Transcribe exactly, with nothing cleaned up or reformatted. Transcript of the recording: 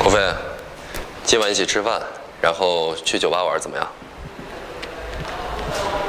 鹏飞，今晚一起吃饭，然后去酒吧玩，怎么样？